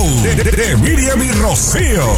de Miriam y Rocío.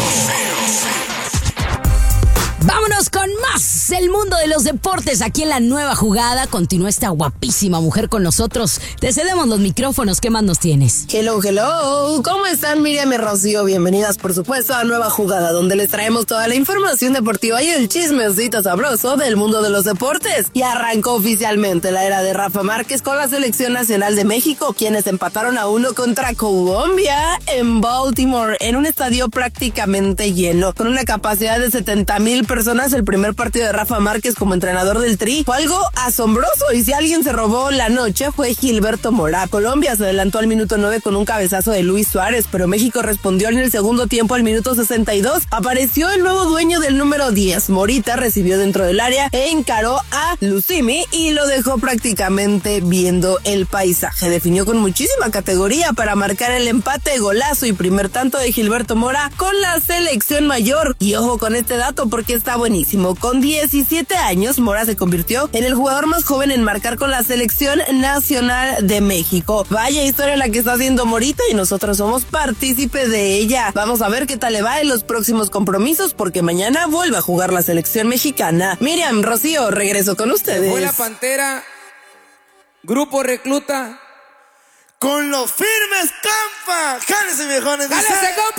Vámonos con más. El mundo de los deportes aquí en La Nueva Jugada. Continúa esta guapísima mujer con nosotros. Te cedemos los micrófonos. ¿Qué más nos tienes? Hello. ¿Cómo están, Miriam y Rocío? Bienvenidas, por supuesto, a Nueva Jugada, donde les traemos toda la información deportiva y el chismecito sabroso del mundo de los deportes. Y arrancó oficialmente la era de Rafa Márquez con la Selección Nacional de México, quienes empataron a 1 contra Colombia en Baltimore, en un estadio prácticamente lleno, con una capacidad de 70,000 personas. El primer partido de Rafa Márquez como entrenador del Tri fue algo asombroso, y si alguien se robó la noche fue Gilberto Mora. Colombia se adelantó al minuto 9 con un cabezazo de Luis Suárez, pero México respondió en el segundo tiempo al minuto 62. Apareció el nuevo dueño del número 10. Morita recibió dentro del área e encaró a Lucimi y lo dejó prácticamente viendo el paisaje. Definió con muchísima categoría para marcar el empate, golazo y primer tanto de Gilberto Mora con la selección mayor. Y ojo con este dato porque está buenísimo. Con 17 años, Mora se convirtió en el jugador más joven en marcar con la Selección Nacional de México. Vaya historia la que está haciendo Morita, y nosotros somos partícipes de ella. Vamos a ver qué tal le va en los próximos compromisos, porque mañana vuelve a jugar la selección mexicana. Miriam, Rocío, regreso con ustedes. Fue la Pantera, Grupo Recluta. Con los firmes, compa. Jálese, viejones. ¡Jálese, compa!